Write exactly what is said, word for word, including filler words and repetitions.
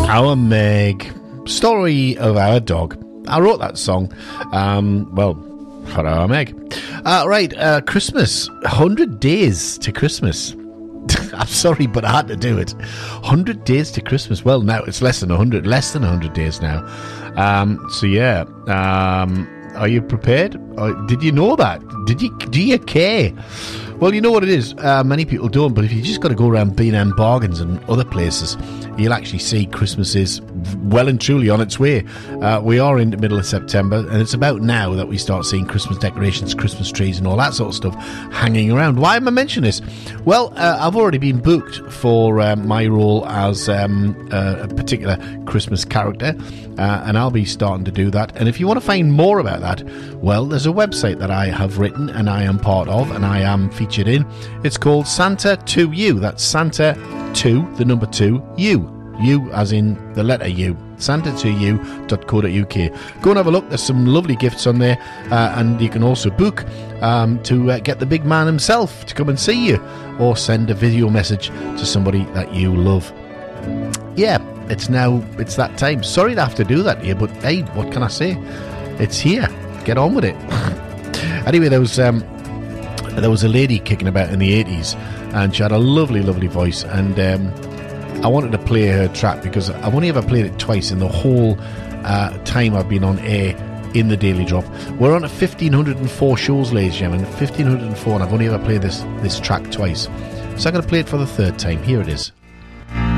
Our Meg. Story of our dog. I wrote that song, um, well, for our Meg. Uh, right, uh, Christmas. one hundred days to Christmas. I'm sorry, but I had to do it. one hundred days to Christmas. Well, now it's less than one hundred. Less than one hundred days now. Um, so, yeah. Um, are you prepared? Or did you know that? Did you? Do you care? Well, you know what it is. Uh, many people don't, but if you just got to go around B and M Bargains and other places, you'll actually see Christmas is well and truly on its way. Uh, we are in the middle of September, and it's about now that we start seeing Christmas decorations, Christmas trees, and all that sort of stuff hanging around. Why am I mentioning this? Well, uh, I've already been booked for um, my role as um, uh, a particular Christmas character, uh, and I'll be starting to do that. And if you want to find more about that, well, there's a website that I have written and I am part of, and I am featured in. It's called Santa to You. That's Santa to the number two you. You as in the letter U. santa to you dot co dot uk. Go and have a look. There's some lovely gifts on there, uh, and you can also book um, to uh, get the big man himself to come and see you, or send a video message to somebody that you love. Yeah, it's now it's that time. Sorry to have to do that here, but hey, what can I say? It's here. Get on with it. Anyway, there was um, there was a lady kicking about in the eighties, and she had a lovely, lovely voice, and um, I wanted to play her track because I've only ever played it twice in the whole uh, time I've been on air in the Daily Drop. We're on at fifteen oh four shows, ladies and gentlemen, fifteen oh four, and I've only ever played this, this track twice. So I'm going to play it for the third time. Here it is.